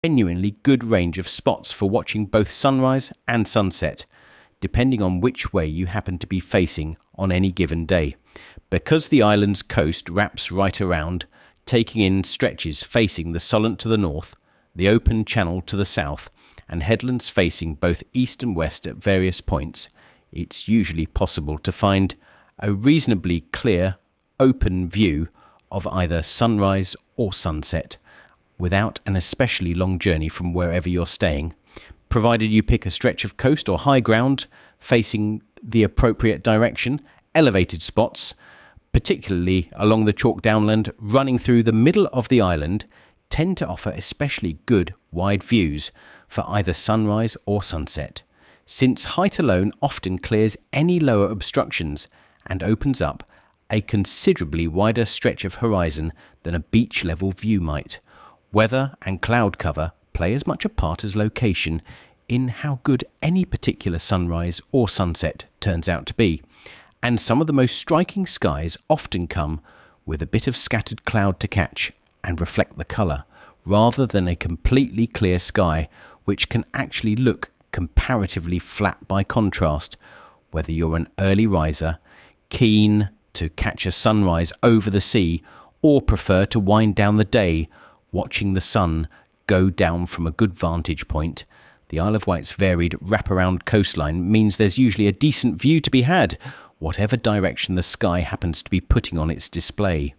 Genuinely good range of spots for watching both sunrise and sunset, depending on which way you happen to be facing on any given day. Because the island's coast wraps right around, taking in stretches facing the Solent to the north, the open channel to the south, and headlands facing both east and west at various points, it's usually possible to find a reasonably clear, open view of either sunrise or sunset, without an especially long journey from wherever you're staying, provided you pick a stretch of coast or high ground facing the appropriate direction. Elevated spots, particularly along the chalk downland running through the middle of the island, tend to offer especially good wide views for either sunrise or sunset, since height alone often clears any lower obstructions and opens up a considerably wider stretch of horizon than a beach level view might. Weather and cloud cover play as much a part as location in how good any particular sunrise or sunset turns out to be, and some of the most striking skies often come with a bit of scattered cloud to catch and reflect the colour, rather than a completely clear sky, which can actually look comparatively flat by contrast, whether you're an early riser, keen to catch a sunrise over the sea, or prefer to wind down the day watching the sun go down from a good vantage point. The Isle of Wight's varied wraparound coastline means there's usually a decent view to be had, whatever direction the sky happens to be putting on its display.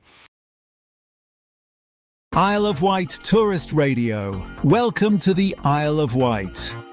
Isle of Wight Tourist Radio. Welcome to the Isle of Wight.